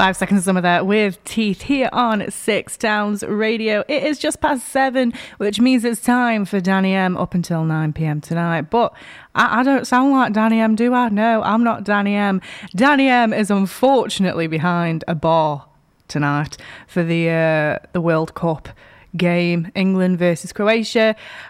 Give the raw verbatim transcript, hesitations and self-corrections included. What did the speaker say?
Five seconds of summer there with Teeth here on Six Downs Radio. It is just past seven, which means it's time for Danny M up until nine p.m. tonight. But I, I don't sound like Danny M, do I? No, I'm not Danny M. Danny M is unfortunately behind a bar tonight for the uh, the World Cup game, England versus Croatia.